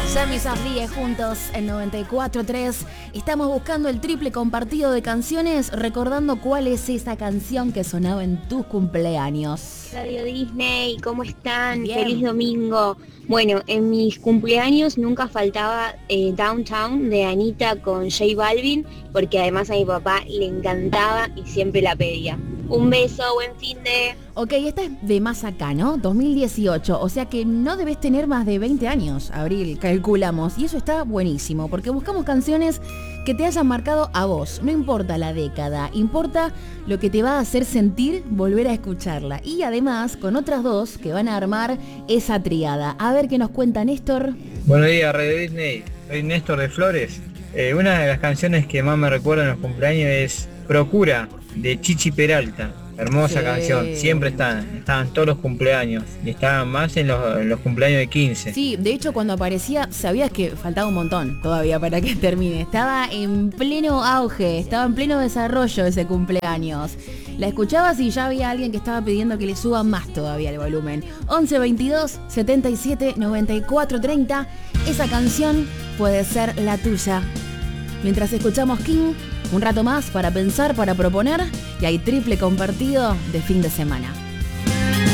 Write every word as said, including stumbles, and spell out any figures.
Sammy Safdie juntos en noventa y cuatro tres. Estamos buscando el triple compartido de canciones, recordando cuál es esa canción que sonaba en tus cumpleaños. Radio Disney, ¿cómo están? Bien. Feliz domingo. Bueno, en mis cumpleaños nunca faltaba eh, Downtown de Anita con J Balvin, porque además a mi papá le encantaba y siempre la pedía. Un beso, buen fin de... Ok, esta es de más acá, ¿no? dos mil dieciocho, o sea que no debes tener más de veinte años, Abril, calculamos. Y eso está buenísimo, porque buscamos canciones que te hayan marcado a vos. No importa la década, importa lo que te va a hacer sentir volver a escucharla. Y además, con otras dos que van a armar esa triada. A ver qué nos cuenta Néstor. Buenos días, Radio Disney. Soy Néstor de Flores. Eh, una de las canciones que más me recuerdan en los cumpleaños es Procura, de Chichi Peralta. Hermosa Sí. canción, siempre están, estaban todos los cumpleaños y estaban más en los, en los cumpleaños de quince. Sí, de hecho cuando aparecía sabías que faltaba un montón todavía para que termine. Estaba en pleno auge, estaba en pleno desarrollo ese cumpleaños. La escuchabas y ya había alguien que estaba pidiendo que le suban más todavía el volumen. once veintidós setenta y siete noventa y cuatro treinta. Esa canción puede ser la tuya. Mientras escuchamos King, un rato más para pensar, para proponer, y hay triple compartido de fin de semana.